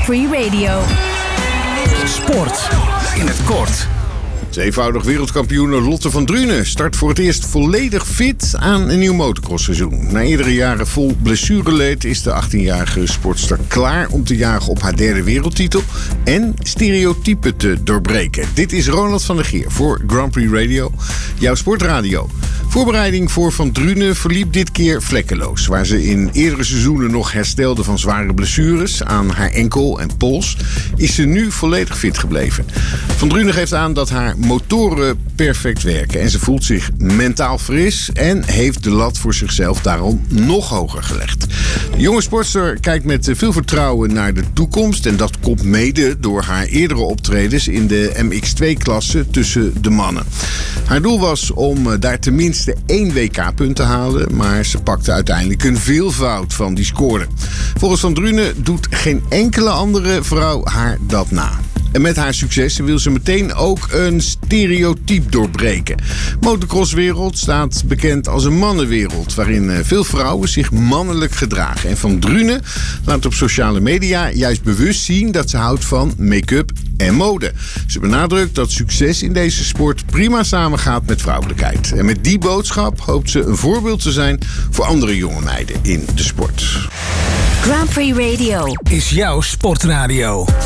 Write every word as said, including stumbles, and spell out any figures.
Prix Radio. Sport in het kort. Tweevoudig wereldkampioene Lotte van Drunen start voor het eerst volledig fit aan een nieuw motocrossseizoen. Na eerdere jaren vol blessureleed is de achttienjarige sportster klaar om te jagen op haar derde wereldtitel en stereotypen te doorbreken. Dit is Ronald van der Geer voor Grand Prix Radio, jouw sportradio. Voorbereiding voor Van Drunen verliep dit keer vlekkeloos. Waar ze in eerdere seizoenen nog herstelde van zware blessures aan haar enkel en pols, is ze nu volledig fit gebleven. Van Drunen geeft aan dat haar motoren perfect werken en ze voelt zich mentaal fris en heeft de lat voor zichzelf daarom nog hoger gelegd. De jonge sportster kijkt met veel vertrouwen naar de toekomst en dat komt mede door haar eerdere optredens in de M X twee klasse tussen de mannen. Haar doel was om daar tenminste één W K-punt te halen, maar ze pakte uiteindelijk een veelvoud van die score. Volgens Van Drunen doet geen enkele andere vrouw haar dat na. En met haar successen wil ze meteen ook een stereotype doorbreken. Motocrosswereld staat bekend als een mannenwereld, waarin veel vrouwen zich mannelijk gedragen. En Van Drunen laat op sociale media juist bewust zien dat ze houdt van make-up en mode. Ze benadrukt dat succes in deze sport prima samengaat met vrouwelijkheid. En met die boodschap hoopt ze een voorbeeld te zijn voor andere jonge meiden in de sport. Grand Prix Radio Is jouw sportradio.